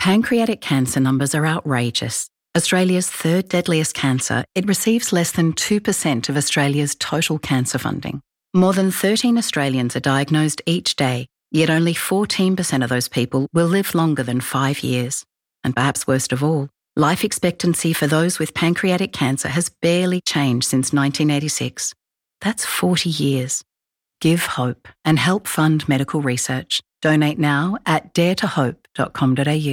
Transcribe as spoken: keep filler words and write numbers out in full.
Pancreatic cancer numbers are outrageous. Australia's third deadliest cancer, it receives less than two percent of Australia's total cancer funding. More than thirteen Australians are diagnosed each day, yet only fourteen percent of those people will live longer than five years. And perhaps worst of all, life expectancy for those with pancreatic cancer has barely changed since nineteen eighty-six. That's forty years. Give hope and help fund medical research. Donate now at dare to hope dot com dot a u.